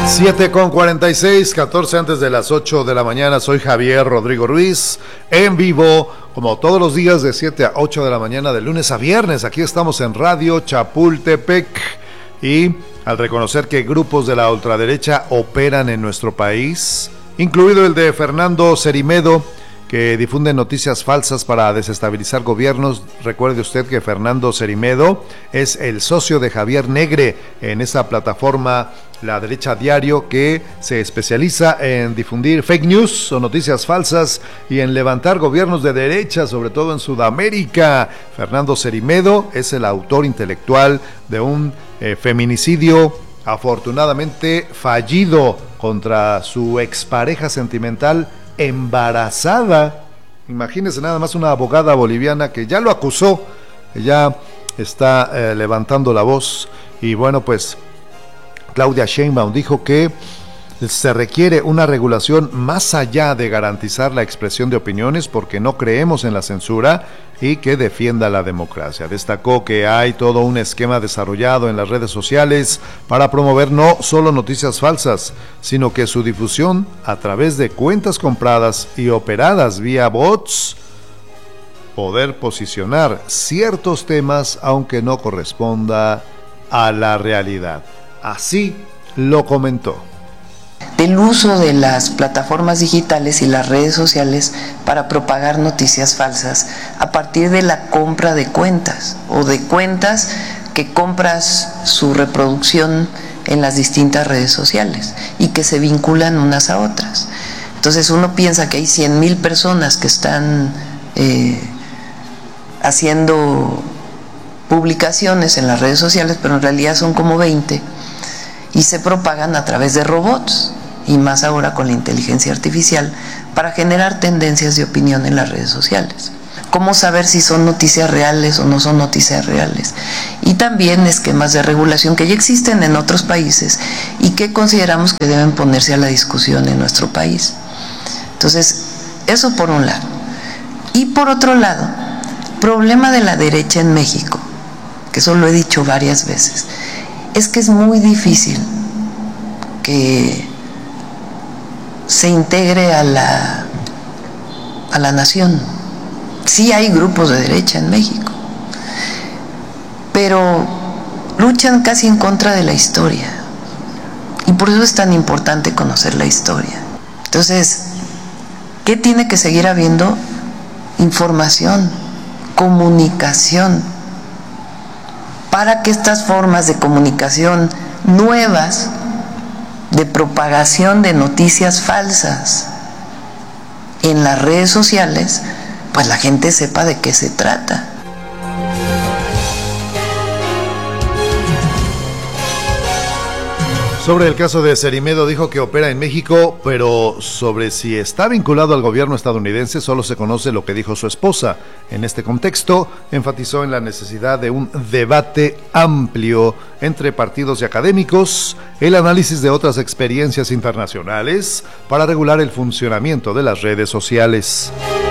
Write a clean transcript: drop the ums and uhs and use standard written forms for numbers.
7:46, 14 antes de las 8 de la mañana. Soy Javier Rodrigo Ruiz, en vivo, como todos los días de 7 a 8 de la mañana, de lunes a viernes. Aquí estamos en Radio Chapultepec. Y al reconocer que grupos de la ultraderecha operan en nuestro país, incluido el de Fernando Cerimedo, que difunde noticias falsas para desestabilizar gobiernos. Recuerde usted que Fernando Cerimedo es el socio de Javier Negre en esa plataforma La Derecha Diario, que se especializa en difundir fake news o noticias falsas y en levantar gobiernos de derecha, sobre todo en Sudamérica. Fernando Cerimedo es el autor intelectual de un feminicidio afortunadamente fallido contra su expareja sentimental embarazada. Imagínense nada más, una abogada boliviana que ya lo acusó, que ya está levantando la voz. Y bueno, pues Claudia Sheinbaum dijo que se requiere una regulación más allá de garantizar la expresión de opiniones, porque no creemos en la censura, y que defienda la democracia. Destacó que hay todo un esquema desarrollado en las redes sociales para promover no solo noticias falsas, sino que su difusión a través de cuentas compradas y operadas vía bots, poder posicionar ciertos temas aunque no corresponda a la realidad. Así lo comentó. Del uso de las plataformas digitales y las redes sociales para propagar noticias falsas a partir de la compra de cuentas o de cuentas que compras su reproducción en las distintas redes sociales y que se vinculan unas a otras. Entonces uno piensa que hay 100,000 personas que están haciendo publicaciones en las redes sociales, pero en realidad son como 20 y se propagan a través de robots, y más ahora con la inteligencia artificial, para generar tendencias de opinión en las redes sociales. ¿Cómo saber si son noticias reales o no son noticias reales? Y también esquemas de regulación que ya existen en otros países y que consideramos que deben ponerse a la discusión en nuestro país. Entonces, eso por un lado. Y por otro lado, problema de la derecha en México, que eso lo he dicho varias veces, es que es muy difícil que se integre a la nación. Sí hay grupos de derecha en México, pero luchan casi en contra de la historia, y por eso es tan importante conocer la historia. Entonces, ¿qué tiene que seguir habiendo? Información, comunicación, para que estas formas de comunicación nuevas, de propagación de noticias falsas en las redes sociales, pues la gente sepa de qué se trata. Sobre el caso de Cerimedo, dijo que opera en México, pero sobre si está vinculado al gobierno estadounidense solo se conoce lo que dijo su esposa. En este contexto, enfatizó en la necesidad de un debate amplio entre partidos y académicos, el análisis de otras experiencias internacionales para regular el funcionamiento de las redes sociales.